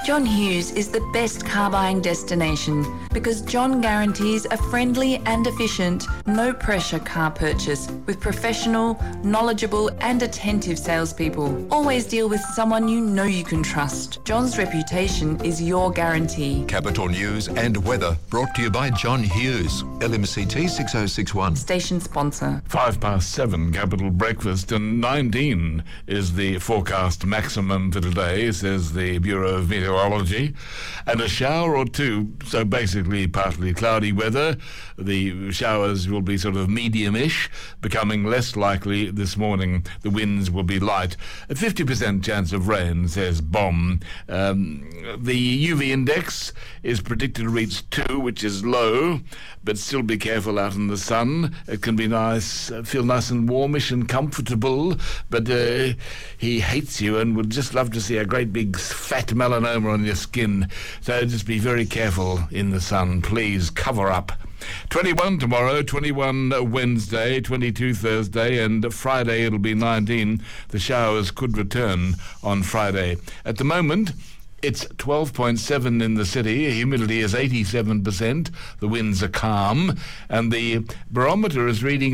John Hughes is the best car buying destination because John guarantees a friendly and efficient, no-pressure car purchase with professional, knowledgeable and attentive salespeople. Always deal with someone you know you can trust. John's reputation is your guarantee. Capital News and weather brought to you by John Hughes, LMCT 6061. Station sponsor. 7:05, Capital Breakfast, and 19 is the forecast maximum for today, says the Bureau of Meteorology, and a shower or two, so basically partly cloudy weather. The showers will be sort of medium-ish, becoming less likely this morning. The winds will be light. A 50% chance of rain, says BOM. The UV index is predicted to reach 2, which is low, but still be careful out in the sun. It can be nice, feel nice and warmish and comfortable, but he hates you and would just love to see a great big fat melanoma on your skin. So just be very careful in the sun. Please cover up. 21 tomorrow, 21 Wednesday, 22 Thursday, and Friday it'll be 19. The showers could return on Friday. At the moment, it's 12.7 in the city, humidity is 87%, the winds are calm, and the barometer is reading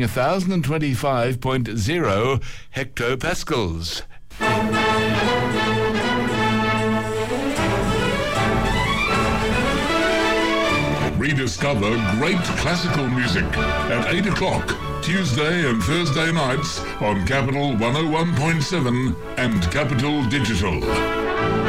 1,025.0 hectopascals. Rediscover great classical music at 8 o'clock, Tuesday and Thursday nights on Capital 101.7 and Capital Digital.